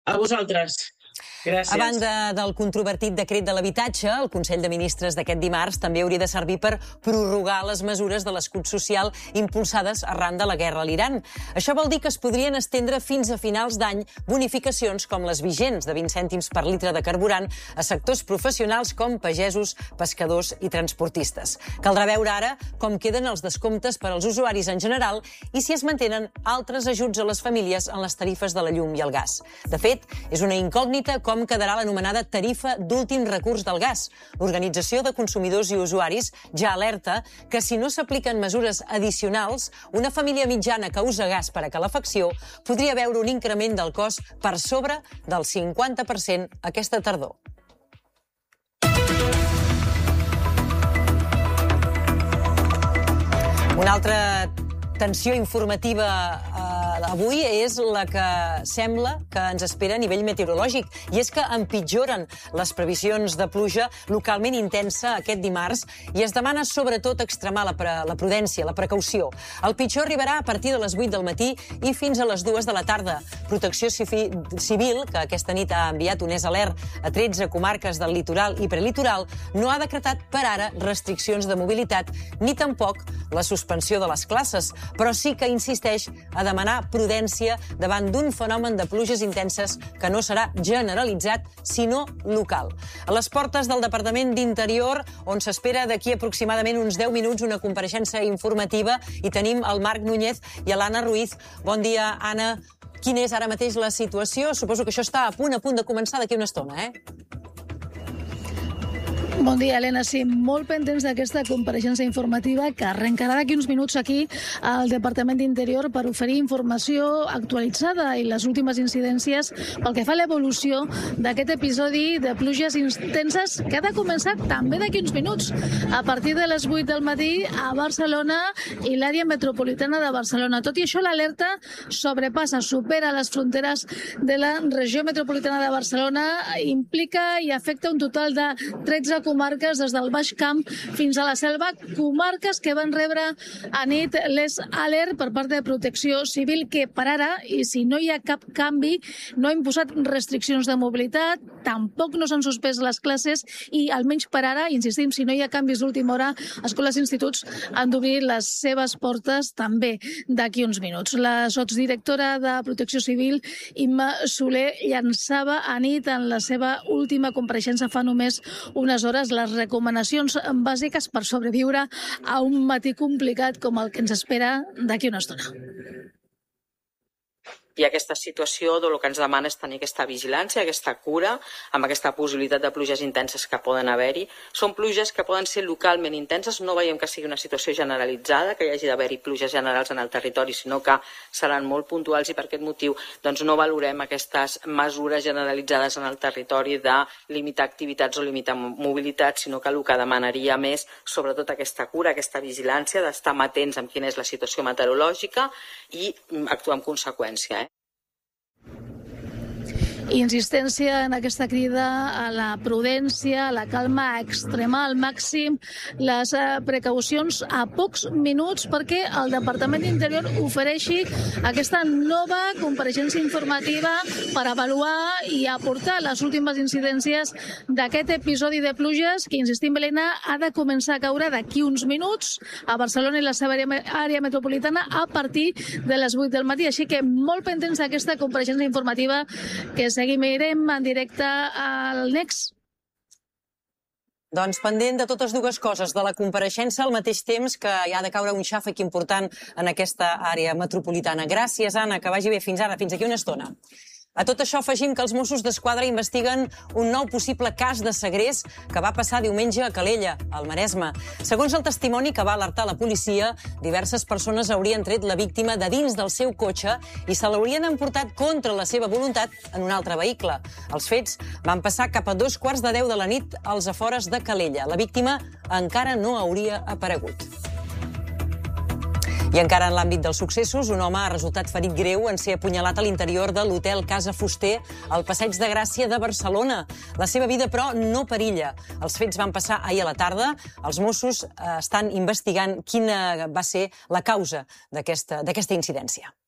A vosaltres. Gràcies. A banda del controvertit decret de l'habitatge, el Consell de Ministres d'aquest dimarts també hauria de servir per prorrogar les mesures de l'escut social impulsades arran de la guerra a l'Iran. Això vol dir que es podrien estendre fins a finals d'any bonificacions com les vigents de 20 cèntims per litre de carburant a sectors professionals com pagesos, pescadors i transportistes. Caldrà veure ara com queden els descomptes per als usuaris en general i si es mantenen altres ajuts a les famílies en les tarifes de la llum i el gas. De fet, és una incògnita com quedarà l'anomenada tarifa d'últim recurs del gas. L'Organització de Consumidors i Usuaris ja alerta que si no s'apliquen mesures addicionals, una família mitjana que usa gas per a calefacció podria veure un increment del cost per sobre del 50% aquesta tardor. Una altra tensió informativa avui és la que sembla que ens espera a nivell meteorològic, i és que empitjoren les previsions de pluja localment intensa aquest dimarts i es demana sobretot extremar la prudència, la precaució. El pitjor arribarà a partir de les 8 del matí i fins a les 2 de la tarda. Protecció Civil, que aquesta nit ha enviat un alert a 13 comarques del litoral i prelitoral, no ha decretat per ara restriccions de mobilitat ni tampoc la suspensió de les classes, però sí que insisteix a demanar prudència davant d'un fenomen de pluges intenses que no serà generalitzat, sinó local. A les portes del Departament d'Interior, on s'espera d'aquí aproximadament uns 10 minuts una compareixença informativa, i tenim el Marc Núñez i l'Anna Ruiz. Bon dia, Anna. Quina és ara mateix la situació? Suposo que això està a punt de començar d'aquí una estona, Bon dia, Helena. Sí, molt pendents d'aquesta compareixença informativa que arrencarà d'aquí uns minuts aquí al Departament d'Interior per oferir informació actualitzada i les últimes incidències pel que fa a l'evolució d'aquest episodi de pluges intenses que ha de començar també d'aquí uns minuts. A partir de les 8 del matí a Barcelona i l'àrea metropolitana de Barcelona. Tot i això, l'alerta supera les fronteres de la regió metropolitana de Barcelona, implica i afecta un total de 13 comarques des del Baix Camp fins a la Selva, comarques que van rebre a nit les alert per part de Protecció Civil, que per ara, i si no hi ha cap canvi, no ha imposat restriccions de mobilitat, tampoc no s'han suspès les classes i, almenys per ara, insistim, si no hi ha canvis d'última hora, escoles i instituts han d'obrir les seves portes també d'aquí uns minuts. La sotsdirectora de Protecció Civil, Imma Soler, llançava a nit en la seva última compareixença fa només unes hores les recomanacions bàsiques per sobreviure a un matí complicat com el que ens espera d'aquí una estona. I aquesta situació el que ens demana és tenir aquesta vigilància, aquesta cura, amb aquesta possibilitat de pluges intenses que poden haver-hi. Són pluges que poden ser localment intenses, no veiem que sigui una situació generalitzada, que hi hagi d'haver-hi pluges generals en el territori, sinó que seran molt puntuals, i per aquest motiu no valorem aquestes mesures generalitzades en el territori de limitar activitats o limitar mobilitat, sinó que el que demanaria més, sobretot aquesta cura, aquesta vigilància, d'estar amatents amb quina és la situació meteorològica i actuar en conseqüència. Insistència en aquesta crida a la prudència, a la calma, a extremar al màxim les precaucions a pocs minuts perquè el Departament d'Interior ofereixi aquesta nova compareixença informativa per avaluar i aportar les últimes incidències d'aquest episodi de pluges que, insistim, Helena, ha de començar a caure d'aquí uns minuts a Barcelona i la seva àrea metropolitana a partir de les 8 del matí. Així que molt pendents d'aquesta compareixença informativa que seguirem en directe al Next. Doncs pendent de totes dues coses, de la compareixença al mateix temps que hi ha de caure un xàfec important en aquesta àrea metropolitana. Gràcies, Anna, que vagi bé. Fins ara, fins aquí una estona. A tot això afegim que els Mossos d'Esquadra investiguen un nou possible cas de segrest que va passar diumenge a Calella, al Maresme. Segons el testimoni que va alertar la policia, diverses persones haurien tret la víctima de dins del seu cotxe i se l'haurien emportat contra la seva voluntat en un altre vehicle. Els fets van passar cap a 2:15 de la nit als afores de Calella. La víctima encara no hauria aparegut. I encara en l'àmbit dels successos, un home ha resultat ferit greu en ser apunyalat a l'interior de l'hotel Casa Fuster al Passeig de Gràcia de Barcelona. La seva vida, però, no perilla. Els fets van passar ahir a la tarda. Els Mossos estan investigant quina va ser la causa d'aquesta incidència.